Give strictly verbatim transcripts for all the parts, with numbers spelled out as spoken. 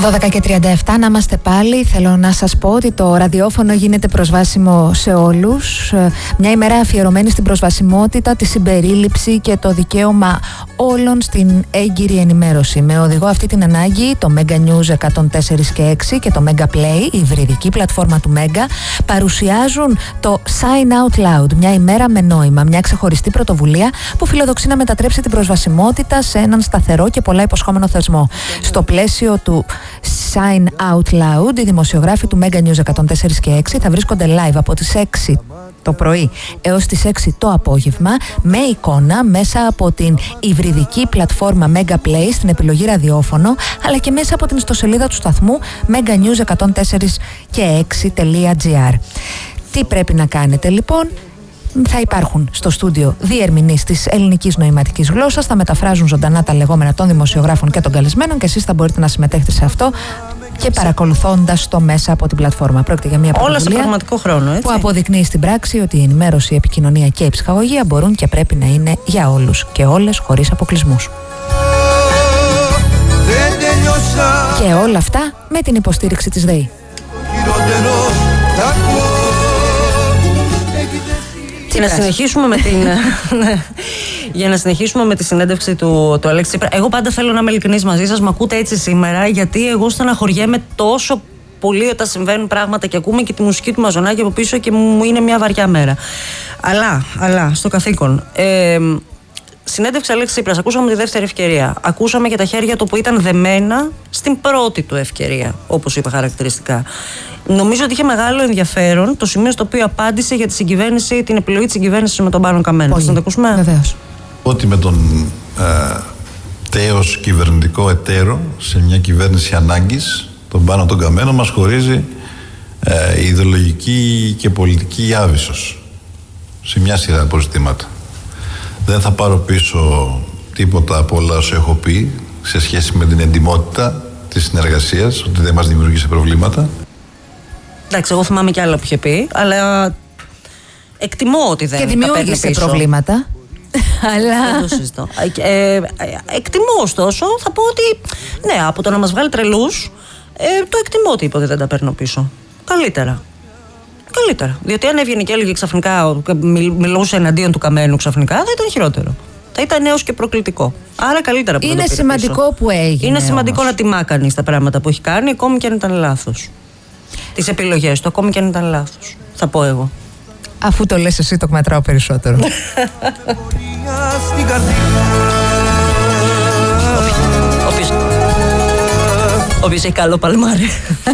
δώδεκα και τριάντα επτά να είμαστε πάλι. Θέλω να σας πω ότι το ραδιόφωνο γίνεται προσβάσιμο σε όλους. Μια ημέρα αφιερωμένη στην προσβασιμότητα, τη συμπερίληψη και το δικαίωμα όλων στην έγκυρη ενημέρωση. Με οδηγό αυτή την ανάγκη, το Mega News εκατόν τέσσερα και έξι και το Mega Play, η υβριδική πλατφόρμα του Mega, παρουσιάζουν το Sign Out Loud, μια ημέρα με νόημα, μια ξεχωριστή πρωτοβουλία που φιλοδοξεί να μετατρέψει την προσβασιμότητα σε έναν σταθερό και πολλά υποσχόμενο θεσμό. Στο πλαίσιο του Sign Out Loud, οι δημοσιογράφοι του Mega News εκατόν τέσσερα και έξι θα βρίσκονται live από τις έξι το πρωί έως τις έξι το απόγευμα, με εικόνα, μέσα από την υβριδική πλατφόρμα Mega Play στην επιλογή ραδιόφωνο, αλλά και μέσα από την ιστοσελίδα του σταθμού Mega News εκατόν τέσσερα και έξι τελεία τζι άρ. Τι πρέπει να κάνετε λοιπόν? Θα υπάρχουν στο στούντιο διερμηνείς της ελληνικής νοηματικής γλώσσας, θα μεταφράζουν ζωντανά τα λεγόμενα των δημοσιογράφων και των καλεσμένων και εσείς θα μπορείτε να συμμετέχετε σε αυτό και παρακολουθώντας το μέσα από την πλατφόρμα. Πρόκειται για μια πρωτοβουλία χρόνο, έτσι, που αποδεικνύει στην πράξη ότι η ενημέρωση, η επικοινωνία και η ψυχαγωγία μπορούν και πρέπει να είναι για όλους και όλες, χωρίς αποκλεισμούς. Και όλα αυτά με την υποστήριξη της ΔΕΗ. Και να συνεχίσουμε με την. Για να συνεχίσουμε με τη συνέντευξη του, του Αλέξη Τσίπρα. Εγώ πάντα θέλω να είμαι ειλικρινής μαζί σας. Μ' ακούτε έτσι σήμερα, γιατί εγώ στεναχωριέμαι τόσο πολύ όταν συμβαίνουν πράγματα και ακούμε και τη μουσική του Μαζονάκη από πίσω και μου είναι μια βαριά μέρα. Αλλά, αλλά στο καθήκον. Ε, συνέντευξη Αλέξη Τσίπρας. Ακούσαμε τη δεύτερη ευκαιρία. Ακούσαμε και τα χέρια του που ήταν δεμένα στην πρώτη του ευκαιρία, όπως είπα χαρακτηριστικά. Νομίζω ότι είχε μεγάλο ενδιαφέρον το σημείο στο οποίο απάντησε για τη συγκυβέρνηση, την επιλογή της συγκυβέρνησης με τον Πάνο Καμένο. Θα το ακούσουμε. Βεβαίως. Ότι με τον ε, τέος κυβερνητικό εταίρο σε μια κυβέρνηση ανάγκης, τον Πάνο τον Καμένο, μας χωρίζει ε, ιδεολογική και πολιτική άβυσσος σε μια σειρά από ζητήματα. Δεν θα πάρω πίσω τίποτα από όλα όσα έχω πει σε σχέση με την εντιμότητα της συνεργασίας, ότι δεν μας δημιουργήσε προβλήματα. Εντάξει, εγώ θυμάμαι κι άλλα που είχε πει, αλλά εκτιμώ ότι δεν και δημιούργησε προβλήματα. Αλλά... Δεν το συζητώ. Ε, ε, εκτιμώ, ωστόσο, θα πω ότι ναι, από το να μας βγάλει τρελούς, ε, το εκτιμώ ότι είπε ότι δεν τα παίρνω πίσω. Καλύτερα. Καλύτερα. Διότι αν έβγαινε και έλεγε ξαφνικά, μιλούσε εναντίον του Καμένου ξαφνικά, θα ήταν χειρότερο. Θα ήταν νέος και προκλητικό. Άρα καλύτερα που είναι δεν το πήρε σημαντικό πίσω. που έγινε. Είναι σημαντικό όμως να τιμά κανείς τα πράγματα που έχει κάνει, ακόμη και αν ήταν λάθος. Τις επιλογές του, ακόμη και αν ήταν λάθος. Θα πω εγώ. Αφού το λες εσύ, το μετράω περισσότερο. Ο οποίος έχει καλό παλμάρι.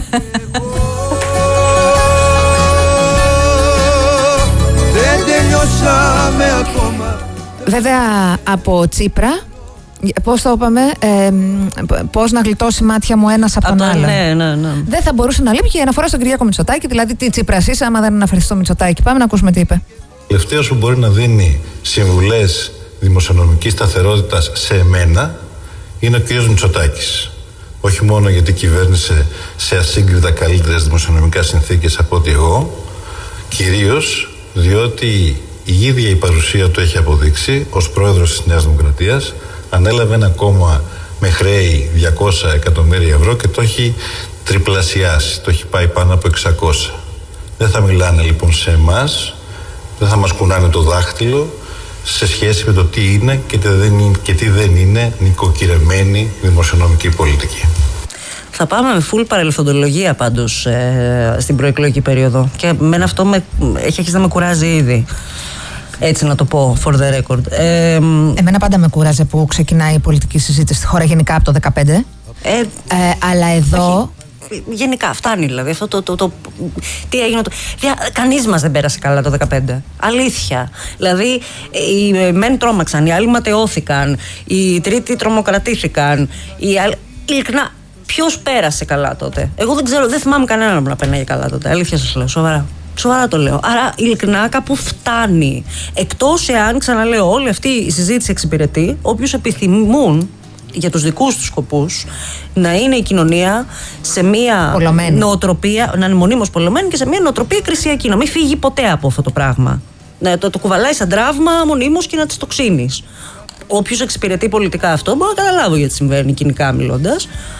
Βέβαια από Τσίπρα, πώς το είπαμε, ε, πώς να γλιτώσει μάτια μου ένας από τον άλλο. Ναι, ναι, ναι. Δεν θα μπορούσε να λείπει και η αναφορά στον Κυριάκο Μητσοτάκη, δηλαδή τι Τσίπρας είσαι, άμα δεν αναφερθεί στο Μητσοτάκη. Πάμε να ακούσουμε τι είπε. Τελευταίος που μπορεί να δίνει συμβουλές δημοσιονομικής σταθερότητας σε εμένα είναι ο κ. Μητσοτάκης. Όχι μόνο γιατί κυβέρνησε σε ασύγκριτα καλύτερες δημοσιονομικά συνθήκες από ότι εγώ, κυρίως διότι η ίδια η παρουσία του έχει αποδείξει ως πρόεδρος της Νέας Δημοκρατίας. Ανέλαβε ένα κόμμα με χρέη διακόσια εκατομμύρια ευρώ και το έχει τριπλασιάσει, το έχει πάει πάνω από εξακόσια. Δεν θα μιλάνε λοιπόν σε εμάς, δεν θα μας κουνάνε το δάχτυλο σε σχέση με το τι είναι και τι δεν είναι, και τι δεν είναι νοικοκυρεμένη δημοσιονομική πολιτική. Θα πάμε με full παρελθοντολογία πάντως ε, στην προεκλογική περίοδο και μεν αυτό με, έχει αρχίσει να με κουράζει ήδη. Έτσι να το πω, for the record. Ε, Εμένα πάντα με κούραζε που ξεκινάει η πολιτική συζήτηση στη χώρα γενικά από το δεκαπέντε. Ε, ε, αλλά εδώ... Όχι, γενικά, φτάνει δηλαδή. Αυτό το, το, το, τι έγινε το... Κανείς μας δεν πέρασε καλά το δεκαπέντε. Αλήθεια. Δηλαδή, οι μεν τρόμαξαν, οι άλλοι ματαιώθηκαν, οι τρίτοι τρομοκρατήθηκαν, οι άλλοι... Ειλικρινά, ποιος πέρασε καλά τότε? Εγώ δεν ξέρω, δεν θυμάμαι κανέναν που να περνάει καλά τότε. Αλήθεια σας λέω, σοβαρά. Σοβαρά το λέω. Άρα, ειλικρινά, κάπου φτάνει. Εκτός εάν, ξαναλέω, όλη αυτή η συζήτηση εξυπηρετεί όποιους επιθυμούν για τους δικούς τους σκοπούς να είναι η κοινωνία σε μια πολλωμένη νοοτροπία, να είναι μονίμως πολλωμένη και σε μια νοοτροπία εκκλησιακή. Να μην φύγει ποτέ από αυτό το πράγμα. Να το, το κουβαλάει σαν τραύμα μονίμως και να τις τοξίνεις. Όποιος εξυπηρετεί πολιτικά αυτό, μπορώ να καταλάβω γιατί συμβαίνει κοινικά μιλώντας.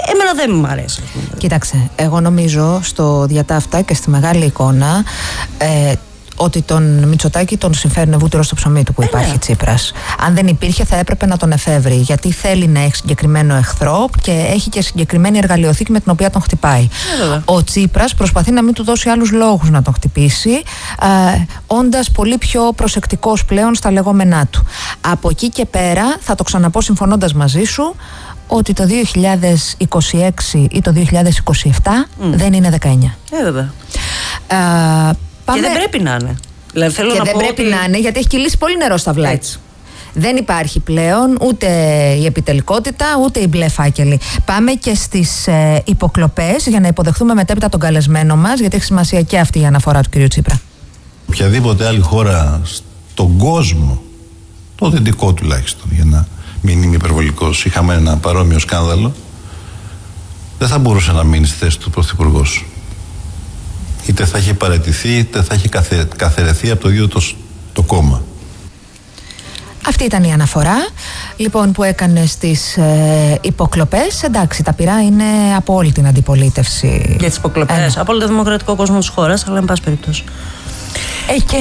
εμένα δεν μου αρέσει. Κοίταξε, εγώ νομίζω στο διατάφτα και στη μεγάλη εικόνα ε, ότι τον Μητσοτάκη τον συμφέρει βούτυρο στο ψωμί του που υπάρχει ε, Τσίπρας. Αν δεν υπήρχε θα έπρεπε να τον εφεύρει, γιατί θέλει να έχει συγκεκριμένο εχθρό και έχει και συγκεκριμένη εργαλειοθήκη με την οποία τον χτυπάει. Ε, Ο Τσίπρας προσπαθεί να μην του δώσει άλλους λόγους να τον χτυπήσει, ε, όντας πολύ πιο προσεκτικός πλέον στα λεγόμενά του. Από εκεί και πέρα θα το ξαναπώ συμφωνώντας μαζί σου ότι το δύο χιλιάδες είκοσι έξι ή το δύο χιλιάδες είκοσι επτά mm. δεν είναι δεκαεννιά. Ε, βέβαια. Ε, Πάμε... Και δεν πρέπει να είναι. Δηλαδή, θέλω και να δεν πω πρέπει ότι... να είναι, γιατί έχει κυλήσει πολύ νερό στα βλάκια. Έτσι. Δεν υπάρχει πλέον ούτε η επιτελικότητα ούτε οι μπλε φάκελοι. Πάμε και στις ε, υποκλοπές για να υποδεχθούμε μετέπειτα τον καλεσμένο μας, γιατί έχει σημασία και αυτή η αναφορά του κ. Τσίπρα. Οποιαδήποτε άλλη χώρα στον κόσμο, το δυτικό τουλάχιστον, για να μην είμαι υπερβολικός, είχαμε ένα παρόμοιο σκάνδαλο, δεν θα μπορούσε να μείνει στη θέση του πρωθυπουργός. Είτε θα έχει παραιτηθεί, είτε θα έχει καθε, καθαιρεθεί από το ίδιο το, το κόμμα. Αυτή ήταν η αναφορά, λοιπόν, που έκανε στις ε, υποκλοπές. Εντάξει, τα πειρά είναι από όλη την αντιπολίτευση. Για τις υποκλοπές, ε, από όλο το δημοκρατικό κόσμο της χώρας, αλλά εν πάση περιπτώσει. Έχει και...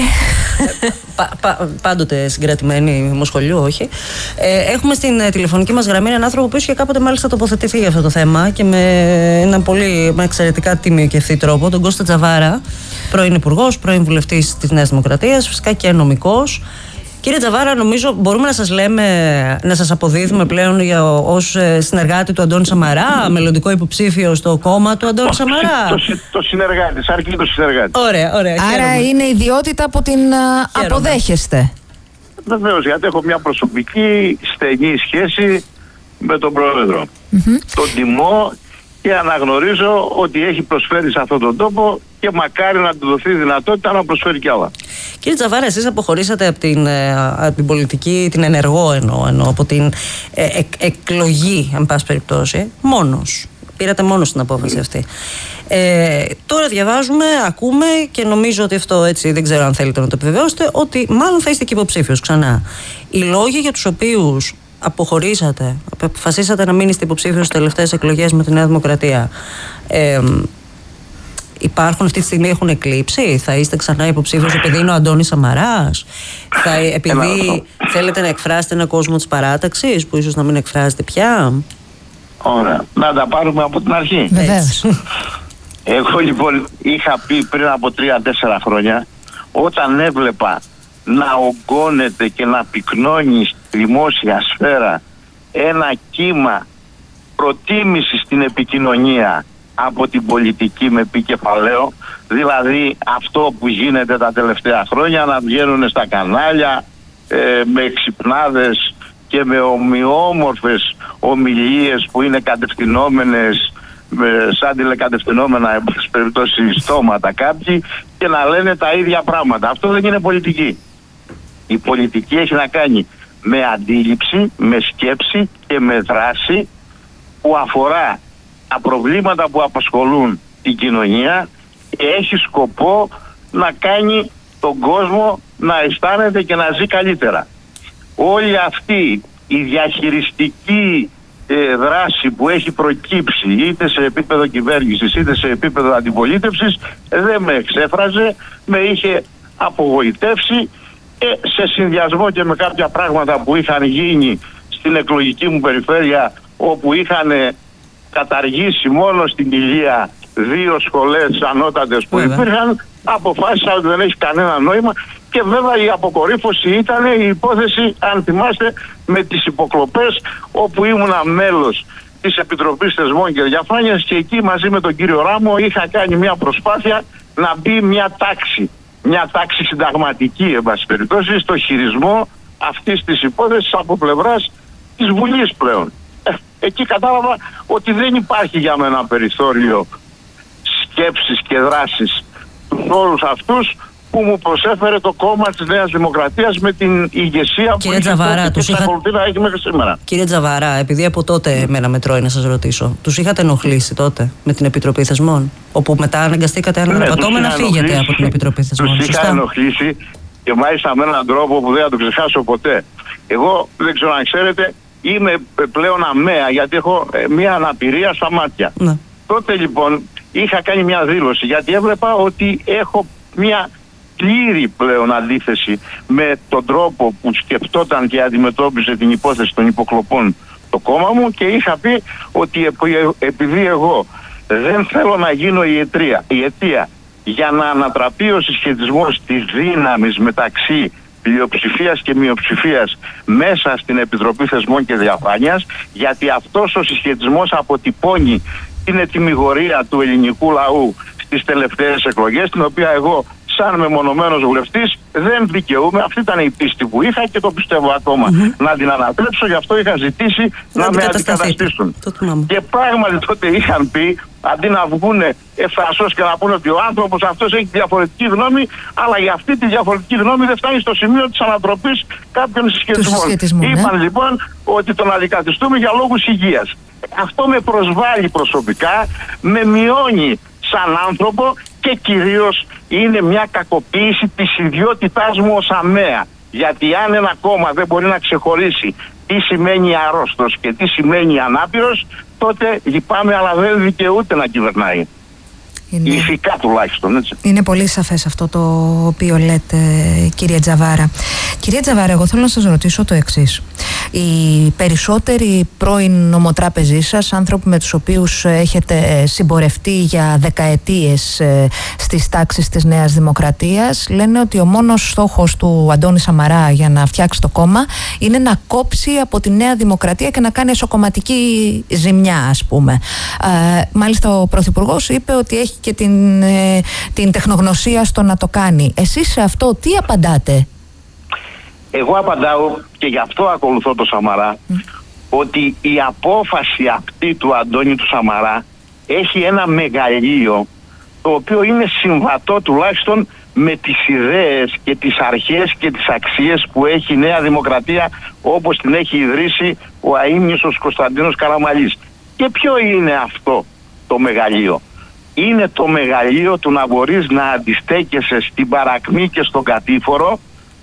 πα, πα, πάντοτε συγκρατημένη μοσχολιού, όχι. Ε, έχουμε στην ε, τηλεφωνική μας γραμμή έναν άνθρωπο που είχε κάποτε μάλιστα τοποθετηθεί για αυτό το θέμα και με έναν πολύ με εξαιρετικά τίμιο και ευθύ τρόπο, τον Κώστα Τζαβάρα, πρώην Υπουργός, πρώην Βουλευτής της Νέας Δημοκρατίας, φυσικά και νομικός. Κύριε Τζαβάρα, νομίζω μπορούμε να σας λέμε, να σας αποδίδουμε πλέον για, ως συνεργάτη του Αντώνη Σαμαρά, μελλοντικό υποψήφιο στο κόμμα του Αντώνη Σαμαρά. Το, το, το συνεργάτη, αρκεί το συνεργάτη. Ωραία, ωραία. Άρα χαίρομαι. Είναι ιδιότητα που την χαίρομαι. Αποδέχεστε. Βεβαίως, γιατί έχω μια προσωπική στενή σχέση με τον Πρόεδρο. Mm-hmm. Τον τιμώ και αναγνωρίζω ότι έχει προσφέρει σε αυτόν τον τόπο και μακάρι να του δοθεί δυνατότητα να προσφέρει κι άλλα. Κύριε Τζαβάρα, εσείς αποχωρήσατε από την, από την πολιτική, την ενεργό εννοώ, εννοώ από την ε, ε, εκλογή, αν πάση περιπτώσει, μόνος. Πήρατε μόνος την απόφαση αυτή. Ε, τώρα διαβάζουμε, ακούμε και νομίζω ότι αυτό έτσι, δεν ξέρω αν θέλετε να το επιβεβαιώσετε, ότι μάλλον θα είστε και υποψήφιος ξανά. Οι λόγοι για τους οποίους αποχωρήσατε, αποφασίσατε να μείνετε υποψήφιος στις τελευταίες εκλογές με τη Νέα Δημοκρατία, ε, υπάρχουν αυτή τη στιγμή, έχουν εκλείψει? Θα είστε ξανά υποψήφιος επειδή είναι ο Αντώνης Σαμαράς? Θα, επειδή θέλετε να εκφράσετε έναν κόσμο της παράταξης που ίσως να μην εκφράζετε πια? Ωραία. Να τα πάρουμε από την αρχή. Βεβαίως. Εγώ λοιπόν είχα πει πριν από τρία τέσσερα χρόνια, όταν έβλεπα να ογκώνεται και να πυκνώνει στη δημόσια σφαίρα ένα κύμα προτίμηση στην επικοινωνία από την πολιτική με επικεφαλαίο, δηλαδή αυτό που γίνεται τα τελευταία χρόνια, να βγαίνουν στα κανάλια ε, με εξυπνάδες και με ομοιόμορφες ομιλίες που είναι κατευθυνόμενες με, σαν τηλεκατευθυνόμενα εν πάση περιπτώσει στόματα κάποιοι, και να λένε τα ίδια πράγματα. Αυτό δεν είναι πολιτική. Η πολιτική έχει να κάνει με αντίληψη, με σκέψη και με δράση που αφορά τα προβλήματα που απασχολούν την κοινωνία και έχει σκοπό να κάνει τον κόσμο να αισθάνεται και να ζει καλύτερα. Όλη αυτή η διαχειριστική ε, δράση που έχει προκύψει είτε σε επίπεδο κυβέρνησης είτε σε επίπεδο αντιπολίτευσης δεν με εξέφραζε, με είχε απογοητεύσει, και σε συνδυασμό και με κάποια πράγματα που είχαν γίνει στην εκλογική μου περιφέρεια, όπου είχαν καταργήσει μόνο στην Ηλία δύο σχολές ανώτατες που βέβαια υπήρχαν, αποφάσισα ότι δεν έχει κανένα νόημα. Και βέβαια η αποκορύφωση ήταν η υπόθεση, αν θυμάστε, με τις υποκλοπές, όπου ήμουνα μέλος της Επιτροπής Θεσμών και Διαφάνειας και εκεί μαζί με τον κύριο Ράμο είχα κάνει μια προσπάθεια να μπει μια τάξη, μια τάξη συνταγματική, εν πάση περιπτώσει, στο χειρισμό αυτής της υπόθεσης από πλευράς της Βουλής πλέον. Ε, εκεί κατάλαβα ότι δεν υπάρχει για μένα περιθώριο σκέψης και δράσης τους όρους αυτούς που μου προσέφερε το κόμμα της Νέας Δημοκρατίας με την ηγεσία Κύριε που Τζαβάρα, τους είχα... να έχει μέχρι σήμερα. Κύριε Τζαβάρα, επειδή από τότε εμένα με τρώει να σας ρωτήσω, τους είχατε ενοχλήσει τότε με την Επιτροπή Θεσμών, όπου μετά αναγκαστήκατε αναπατώμε να φύγετε από την Επιτροπή Θεσμών? Τους είχα ενοχλήσει και μάλιστα με έναν τρόπο που δεν θα το ξεχάσω ποτέ. Εγώ δεν ξέρω αν ξέρετε, είμαι πλέον αμαία γιατί έχω μια αναπηρία στα μάτια. Ναι. Τότε λοιπόν είχα κάνει μια δήλωση γιατί έβλεπα ότι έχω μια πλήρη πλέον αντίθεση με τον τρόπο που σκεφτόταν και αντιμετώπιζε την υπόθεση των υποκλοπών το κόμμα μου, και είχα πει ότι επειδή εγώ δεν θέλω να γίνω η αιτία, η αιτία για να ανατραπεί ο συσχετισμός της δύναμης μεταξύ πλειοψηφίας και μειοψηφίας μέσα στην Επιτροπή Θεσμών και Διαφάνειας, γιατί αυτός ο συσχετισμός αποτυπώνει την ετυμηγορία του ελληνικού λαού στις τελευταίες εκλογές, την οποία εγώ σαν μεμονωμένος βουλευτής δεν δικαιούμαι. Αυτή ήταν η πίστη που είχα και το πιστεύω ακόμα mm-hmm. να την ανατρέψω, γι' αυτό είχα ζητήσει να, να με αντικαταστήσουν. Και πράγματι τότε είχαν πει, αντί να βγουν ευθαρσώς και να πούνε ότι ο άνθρωπος αυτός έχει διαφορετική γνώμη, αλλά για αυτή τη διαφορετική γνώμη δεν φτάνει στο σημείο της ανατροπής κάποιων συσχετισμών. Είπαν ναι. λοιπόν ότι τον αντικαθιστούμε για λόγους υγείας. Αυτό με προσβάλλει προσωπικά, με μειώνει σαν άνθρωπο και κυρίως είναι μια κακοποίηση της ιδιότητάς μου ως αμαία. Γιατί αν ένα κόμμα δεν μπορεί να ξεχωρίσει τι σημαίνει αρρώστος και τι σημαίνει ανάπηρος, τότε λυπάμαι, αλλά δεν δικαιούται να κυβερνάει. Είναι... Ηθικά τουλάχιστον, έτσι. Είναι πολύ σαφές αυτό το οποίο λέτε, κυρία Τζαβάρα. Κυρία Τζαβάρα, εγώ θέλω να σας ρωτήσω το εξής. Οι περισσότεροι πρώην νομοτράπεζοί σας, άνθρωποι με τους οποίους έχετε συμπορευτεί για δεκαετίες στις τάξεις της Νέας Δημοκρατίας, λένε ότι ο μόνος στόχος του Αντώνη Σαμαρά για να φτιάξει το κόμμα είναι να κόψει από τη Νέα Δημοκρατία και να κάνει εσωκομματική ζημιά, ας πούμε. Ε, μάλιστα ο Πρωθυπουργός είπε ότι έχει και την, ε, την τεχνογνωσία στο να το κάνει. Εσείς σε αυτό τι απαντάτε? Εγώ απαντάω, και γι' αυτό ακολουθώ το Σαμαρά, mm. ότι η απόφαση αυτή του Αντώνη του Σαμαρά έχει ένα μεγαλείο, το οποίο είναι συμβατό τουλάχιστον με τις ιδέες και τις αρχές και τις αξίες που έχει η Νέα Δημοκρατία, όπως την έχει ιδρύσει ο αείμνηστος Κωνσταντίνος Καραμανλής. Και ποιο είναι αυτό το μεγαλείο? Είναι το μεγαλείο του να μπορείς να αντιστέκεσαι στην παρακμή και στον κατήφορο,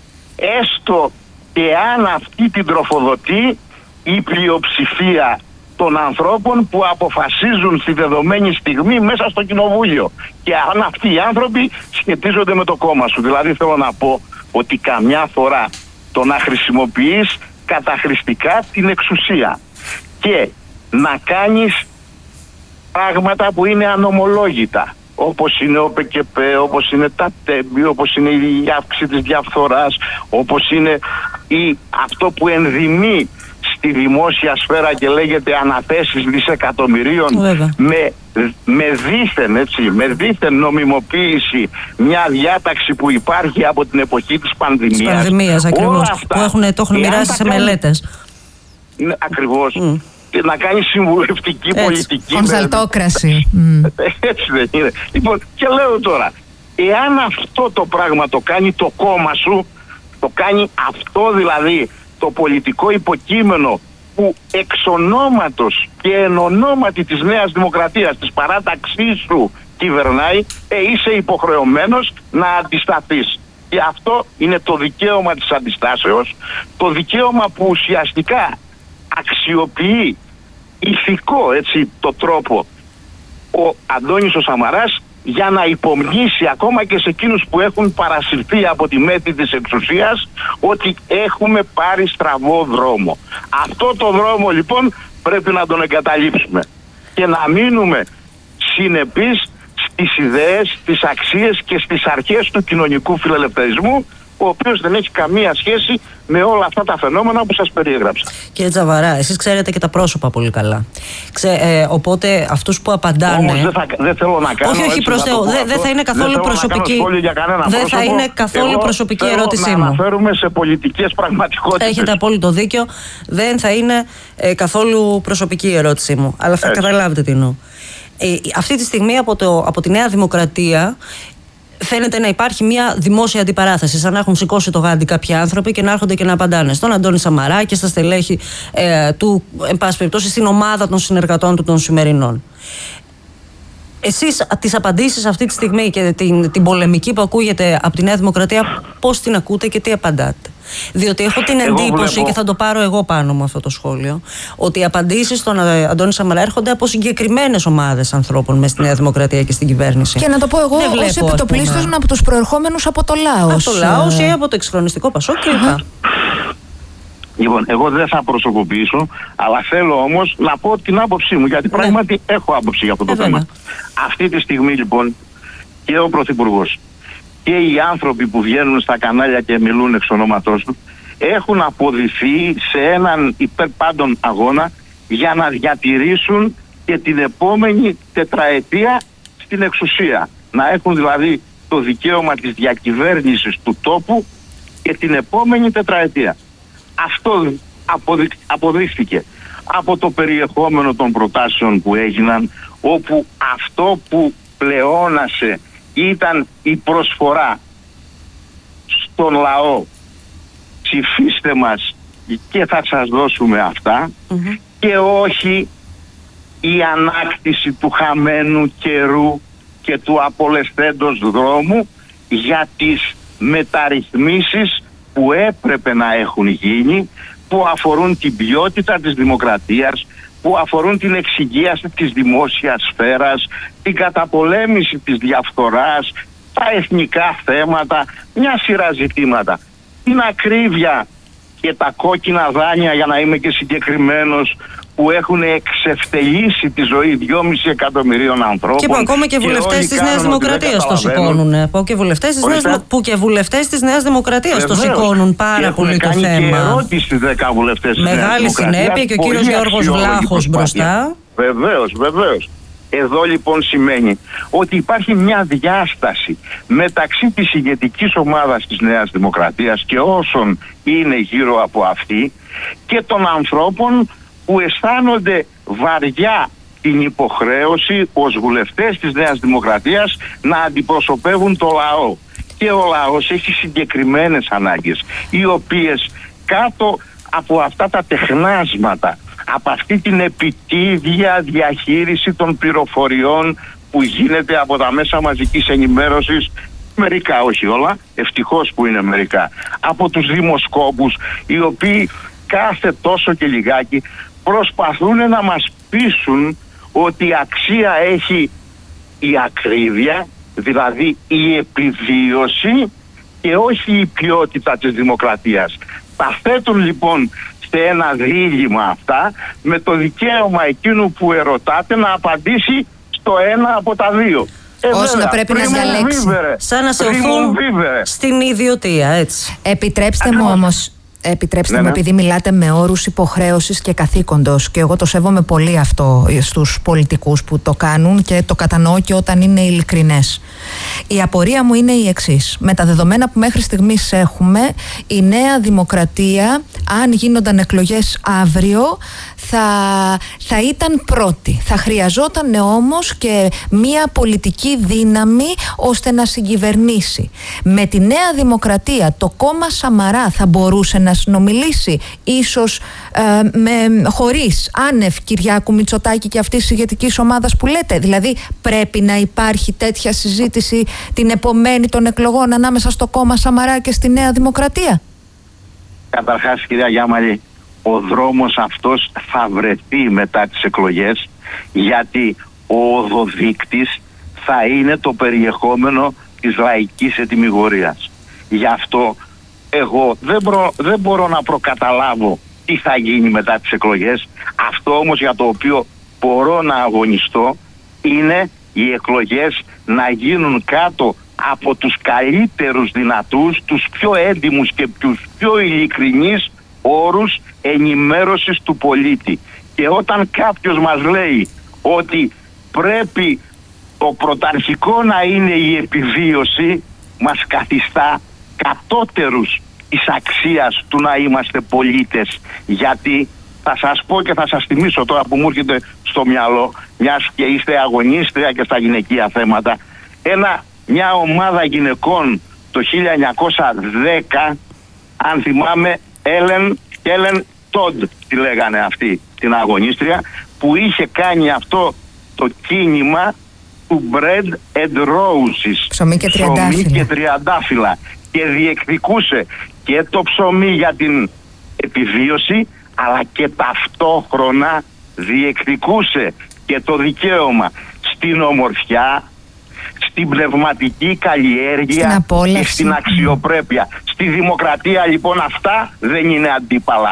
έστω και αν αυτή την τροφοδοτεί η πλειοψηφία των ανθρώπων που αποφασίζουν στη δεδομένη στιγμή μέσα στο κοινοβούλιο, και αν αυτοί οι άνθρωποι σχετίζονται με το κόμμα σου. Δηλαδή θέλω να πω ότι καμιά φορά το να χρησιμοποιείς καταχρηστικά την εξουσία και να κάνεις πράγματα που είναι ανομολόγητα, όπως είναι ο ΠΚΠ, όπως είναι τα τέμπη, όπως είναι η αύξηση της διαφθοράς, όπως είναι η, αυτό που ενδυμεί στη δημόσια σφαίρα και λέγεται αναθέσεις δισεκατομμυρίων, με, με δίθεν, έτσι, με δίθεν νομιμοποίηση μια διάταξη που υπάρχει από την εποχή της πανδημίας. Της πανδημίας ακριβώς, αυτά, που έχουν, το έχουν μοιράσει σε μελέτες. Είναι ακριβώς. Mm. Να κάνει συμβουλευτική έτσι, πολιτική. Κονσαλτόκραση. Έτσι δεν είναι? Λοιπόν, και λέω τώρα, εάν αυτό το πράγμα το κάνει το κόμμα σου, το κάνει αυτό δηλαδή το πολιτικό υποκείμενο που εξ ονόματος και εν ονόματι της Νέας Δημοκρατίας, της παράταξής σου κυβερνάει, ε, είσαι υποχρεωμένος να αντισταθείς. Και αυτό είναι το δικαίωμα της αντιστάσεως, το δικαίωμα που ουσιαστικά αξιοποιεί ηθικό, έτσι, το τρόπο ο Αντώνης ο Σαμαράς για να υπομνήσει ακόμα και σε εκείνους που έχουν παρασυρθεί από τη μέθη της εξουσίας ότι έχουμε πάρει στραβό δρόμο. Αυτό το δρόμο λοιπόν πρέπει να τον εγκαταλείψουμε και να μείνουμε συνεπείς στις ιδέες, στις αξίες και στις αρχές του κοινωνικού φιλελευθερισμού, ο οποίος δεν έχει καμία σχέση με όλα αυτά τα φαινόμενα που σας περιέγραψα. Κύριε Τζαβαρά, εσείς ξέρετε και τα πρόσωπα πολύ καλά. Ξέ, ε, οπότε αυτούς που απαντάνε... Όμως δεν, θα, δεν θέλω να κάνω... Όχι, όχι, προς Θεού, δεν δε θα είναι καθόλου δεν προσωπική... Δεν θα είναι καθόλου προσωπική ερώτησή μου. Να αναφέρουμε σε πολιτικές πραγματικότητες. Έχετε απόλυτο δίκιο. Δεν θα είναι ε, καθόλου προσωπική ερώτησή μου. Αλλά θα Έτσι. καταλάβετε τι εννοώ. Ε, αυτή τη στιγμή από, το, από τη Νέα Δημοκρατία φαίνεται να υπάρχει μια δημόσια αντιπαράθεση, σαν να έχουν σηκώσει το γάντι κάποιοι άνθρωποι και να έρχονται και να απαντάνε στον Αντώνη Σαμαρά και στα στελέχη ε, του, εν πάση περιπτώσει, στην ομάδα των συνεργατών του των σημερινών. Εσείς τις απαντήσεις αυτή τη στιγμή και την, την πολεμική που ακούγεται από τη Νέα Δημοκρατία, πώς την ακούτε και τι απαντάτε? Διότι έχω την Εγώ εντύπωση, βλέπω... και θα το πάρω εγώ πάνω μου αυτό το σχόλιο, ότι οι απαντήσεις στον Αντώνη Σαμαρά έρχονται από συγκεκριμένες ομάδες ανθρώπων μες στη Νέα Δημοκρατία και στην κυβέρνηση. Και να το πω εγώ, ως επιτοπλίστων από τους προερχόμενους από το Λάος. Από το Λάος ή από το εξχρονιστικό Πασόκ κλπ. Λοιπόν, εγώ δεν θα προσωποποιήσω, αλλά θέλω όμως να πω την άποψή μου, γιατί ναι. πράγματι έχω άποψη για αυτό το ε, θέμα. Αυτή τη στιγμή λοιπόν και ο Πρωθυπουργός και οι άνθρωποι που βγαίνουν στα κανάλια και μιλούν εξ ονόματός του έχουν αποδειθεί σε έναν υπερπάντων αγώνα για να διατηρήσουν και την επόμενη τετραετία στην εξουσία. Να έχουν δηλαδή το δικαίωμα της διακυβέρνησης του τόπου και την επόμενη τετραετία. Αυτό αποδει... αποδείχθηκε από το περιεχόμενο των προτάσεων που έγιναν, όπου αυτό που πλεόνασε ήταν η προσφορά στον λαό, ψηφίστε μας και θα σας δώσουμε αυτά, mm-hmm. και όχι η ανάκτηση του χαμένου καιρού και του απολεσθέντος δρόμου για τις μεταρρυθμίσεις που έπρεπε να έχουν γίνει, που αφορούν την ποιότητα της δημοκρατίας, που αφορούν την εξυγίαση της δημόσιας σφαίρας, την καταπολέμηση της διαφθοράς, τα εθνικά θέματα, μια σειρά ζητήματα. Την ακρίβεια και τα κόκκινα δάνεια, για να είμαι και συγκεκριμένος, που έχουν εξευτελίσει τη ζωή δυόμισι εκατομμυρίων ανθρώπων. Και που ακόμα και βουλευτές της Νέας Δημοκρατίας το σηκώνουν. Που και βουλευτές της Νέας, που και βουλευτές της Νέας Δημοκρατίας το σηκώνουν πάρα και πολύ το θέμα. Και ερώτηση δέκα βουλευτές της Νέας Μεγάλη συνέπεια και ο κύριος Γιώργος Βλάχος μπροστά. Βεβαίως, βεβαίως. Εδώ λοιπόν σημαίνει ότι υπάρχει μια διάσταση μεταξύ της ηγετικής ομάδας της Νέας Δημοκρατίας και όσων είναι γύρω από αυτή και των ανθρώπων που αισθάνονται βαριά την υποχρέωση ως βουλευτές της Νέας Δημοκρατίας να αντιπροσωπεύουν το λαό. Και ο λαός έχει συγκεκριμένες ανάγκες, οι οποίες κάτω από αυτά τα τεχνάσματα, από αυτή την επιτίδια διαχείριση των πληροφοριών που γίνεται από τα μέσα μαζικής ενημέρωσης, μερικά, όχι όλα, ευτυχώς που είναι μερικά, από τους δημοσκόπους, οι οποίοι κάθε τόσο και λιγάκι προσπαθούν να μας πείσουν ότι η αξία έχει η ακρίβεια, δηλαδή η επιβίωση και όχι η ποιότητα της δημοκρατίας. Τα θέτουν λοιπόν σε ένα δίλημμα αυτά, με το δικαίωμα εκείνου που ερωτάτε να απαντήσει στο ένα από τα δύο. Ε, Όσο να πρέπει να διαλέξει. Σαν να σε οθούν στην ιδιωτία, έτσι. Επιτρέψτε Ακριβώς. μου όμως, επιτρέψτε ναι, μου, ναι. επειδή μιλάτε με όρους υποχρέωσης και καθήκοντος, και εγώ το σέβομαι πολύ αυτό στους πολιτικούς που το κάνουν και το κατανοώ και όταν είναι ειλικρινές. Η απορία μου είναι η εξής. Με τα δεδομένα που μέχρι στιγμής έχουμε, η Νέα Δημοκρατία, αν γίνονταν εκλογές αύριο, θα, θα ήταν πρώτη. Θα χρειαζόταν όμως και μία πολιτική δύναμη ώστε να συγκυβερνήσει. Με τη Νέα Δημοκρατία το κόμμα Σαμαρά θα μπορούσε να συνομιλήσει, ίσως ε, με, χωρίς άνευ Κυριάκου Μητσοτάκη και αυτής της ηγετικής ομάδας που λέτε? Δηλαδή πρέπει να υπάρχει τέτοια συζήτηση την επομένη των εκλογών ανάμεσα στο κόμμα Σαμαρά και στη Νέα Δημοκρατία? Καταρχάς, κυρία Γιάμαλη, ο δρόμος αυτός θα βρεθεί μετά τις εκλογές, γιατί ο οδοδείκτης θα είναι το περιεχόμενο της λαϊκής ετυμηγορίας. Γι' αυτό εγώ δεν, προ, δεν μπορώ να προκαταλάβω τι θα γίνει μετά τις εκλογές. Αυτό όμως για το οποίο μπορώ να αγωνιστώ είναι οι εκλογές να γίνουν κάτω από τους καλύτερους δυνατούς, τους πιο έντιμους και τους πιο ειλικρινείς όρους ενημέρωσης του πολίτη. Και όταν κάποιος μας λέει ότι πρέπει το πρωταρχικό να είναι η επιβίωση, μας καθιστά κατώτερους της αξίας του να είμαστε πολίτες. Γιατί θα σας πω και θα σας θυμίσω τώρα που μου έρχεται στο μυαλό, μιας και είστε αγωνίστρια και στα γυναικεία θέματα, ένα, μια ομάδα γυναικών το χίλια εννιακόσια δέκα, αν θυμάμαι, Έλεν, Έλεν Τόντ τη λέγανε αυτή την αγωνίστρια, που είχε κάνει αυτό το κίνημα του Bread and Roses, ψωμί και τριαντάφυλλα. και τριαντάφυλλα. και διεκδικούσε και το ψωμί για την επιβίωση, αλλά και ταυτόχρονα διεκδικούσε και το δικαίωμα στην ομορφιά, στην πνευματική καλλιέργεια στην και στην αξιοπρέπεια. Στη δημοκρατία λοιπόν αυτά δεν είναι αντίπαλα.